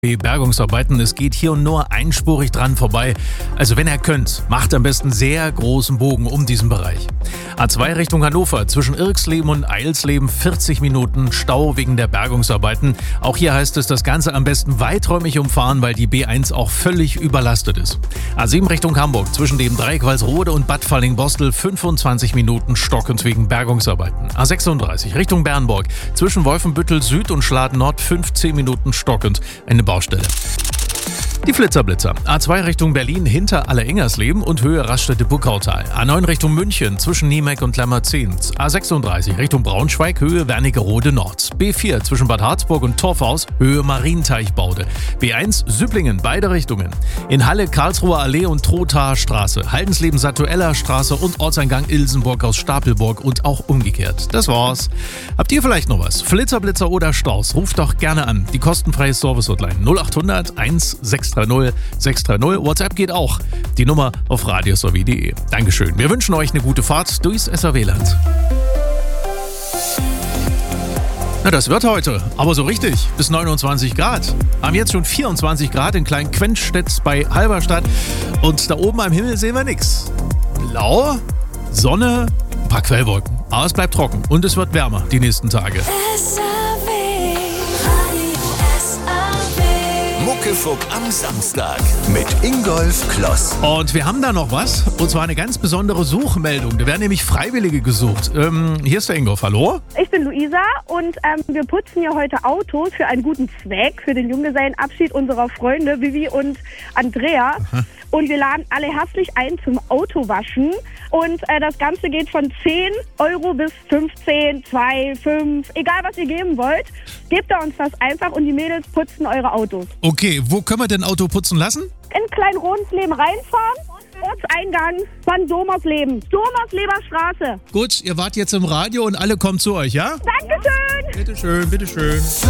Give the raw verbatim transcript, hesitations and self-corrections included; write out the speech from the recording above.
Die Bergungsarbeiten, es geht hier nur einspurig dran vorbei. Also wenn ihr könnt, macht am besten sehr großen Bogen um diesen Bereich. A zwei Richtung Hannover, zwischen Irksleben und Eilsleben vierzig Minuten Stau wegen der Bergungsarbeiten. Auch hier heißt es, das Ganze am besten weiträumig umfahren, weil die B eins auch völlig überlastet ist. A sieben Richtung Hamburg, zwischen dem Dreieck Walsrode und Bad Falling-Bostel fünfundzwanzig Minuten stockend wegen Bergungsarbeiten. A sechsunddreißig Richtung Bernburg, zwischen Wolfenbüttel Süd und Schladen Nord fünfzehn Minuten stockend. Eine Baustelle. Die Flitzerblitzer. A zwei Richtung Berlin hinter Alle-Engersleben und Höhe Raststätte-Buckautal. A neun Richtung München zwischen Niemek und Lammerzehns. A sechsunddreißig Richtung Braunschweig, Höhe Wernigerode Nord. B vier zwischen Bad Harzburg und Torfhaus, Höhe Marienteichbaude. B eins Süpplingen, beide Richtungen. In Halle Karlsruher Allee und Trothaer Straße. Haldensleben-Satueller Straße und Ortseingang Ilsenburg aus Stapelburg und auch umgekehrt. Das war's. Habt ihr vielleicht noch was? Flitzerblitzer oder Staus? Ruft doch gerne an. Die kostenfreie Service-Hotline null acht hundert eins sechs drei null sechs drei null. WhatsApp geht auch. Die Nummer auf radios punkt de. Dankeschön. Wir wünschen euch eine gute Fahrt durchs S R W-Land. Na, das wird heute, aber so richtig, bis neunundzwanzig Grad. Haben jetzt schon vierundzwanzig Grad in Klein-Quentstedt bei Halberstadt und da oben am Himmel sehen wir nichts. Blau, Sonne, ein paar Quellwolken. Aber es bleibt trocken und es wird wärmer die nächsten Tage. Muckefuck am Samstag mit Ingolf Kloss. Und wir haben da noch was, und zwar eine ganz besondere Suchmeldung. Da werden nämlich Freiwillige gesucht. Ähm, hier ist der Ingolf, hallo? Ich bin Luisa und ähm, wir putzen hier heute Autos für einen guten Zweck, für den Junggesellenabschied unserer Freunde Vivi und Andrea. Aha. Und wir laden alle herzlich ein zum Autowaschen. Und äh, das Ganze geht von zehn Euro bis fünfzehn, zwei, fünf, egal was ihr geben wollt. Gebt da uns das einfach und die Mädels putzen eure Autos. Okay, wo können wir denn Auto putzen lassen? In Klein-Rodensleben reinfahren. Ortseingang von Domersleben. Domersleber Straße. Gut, ihr wart jetzt im Radio und alle kommen zu euch, ja? Dankeschön. Bitteschön, bitteschön.